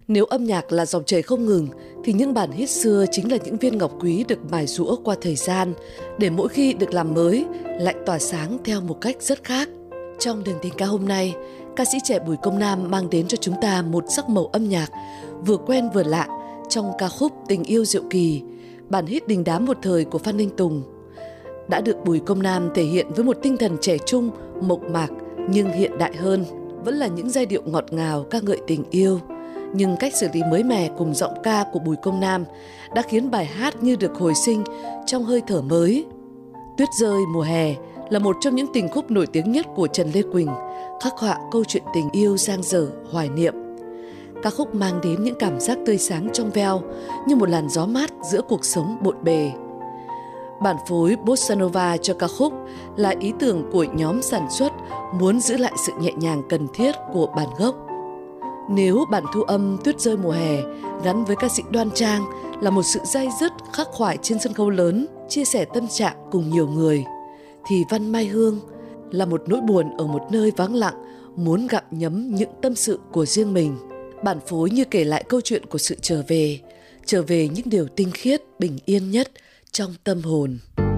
Nếu âm nhạc là dòng chảy không ngừng, thì những bản hit xưa chính là những viên ngọc quý được mài giũa qua thời gian, để mỗi khi được làm mới, lại tỏa sáng theo một cách rất khác. Trong đường tình ca hôm nay, ca sĩ trẻ Bùi Công Nam mang đến cho chúng ta một sắc màu âm nhạc vừa quen vừa lạ trong ca khúc Tình yêu diệu kỳ, bản hit đình đám một thời của Phan Ninh Tùng. Đã được Bùi Công Nam thể hiện với một tinh thần trẻ trung, mộc mạc nhưng hiện đại hơn. Vẫn là những giai điệu ngọt ngào ca ngợi tình yêu, nhưng cách xử lý mới mẻ cùng giọng ca của Bùi Công Nam đã khiến bài hát như được hồi sinh trong hơi thở mới. Tuyết rơi mùa hè là một trong những tình khúc nổi tiếng nhất của Trần Lê Quỳnh, khắc họa câu chuyện tình yêu dang dở, hoài niệm. Ca khúc mang đến những cảm giác tươi sáng trong veo như một làn gió mát giữa cuộc sống bộn bề. Bản phối Bossa Nova cho ca khúc là ý tưởng của nhóm sản xuất muốn giữ lại sự nhẹ nhàng cần thiết của bản gốc. Nếu bản thu âm Tuyết rơi mùa hè gắn với ca sĩ Đoan Trang là một sự day dứt khắc khoải trên sân khấu lớn, chia sẻ tâm trạng cùng nhiều người, thì Văn Mai Hương là một nỗi buồn ở một nơi vắng lặng, muốn gặm nhấm những tâm sự của riêng mình. Bản phối như kể lại câu chuyện của sự trở về những điều tinh khiết, bình yên nhất trong tâm hồn.